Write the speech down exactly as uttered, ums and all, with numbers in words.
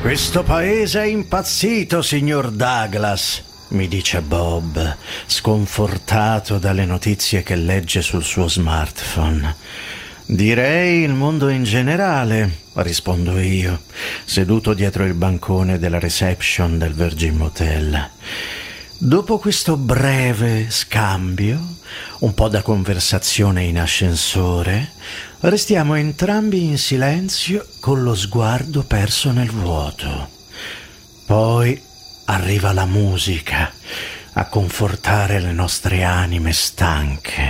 Questo paese è impazzito, signor Douglas, mi dice Bob, sconfortato dalle notizie che legge sul suo smartphone. Direi il mondo in generale, rispondo io, seduto dietro il bancone della reception del Virgin Motel. Dopo questo breve scambio, un po' da conversazione in ascensore, restiamo entrambi in silenzio con lo sguardo perso nel vuoto. Poi arriva la musica a confortare le nostre anime stanche.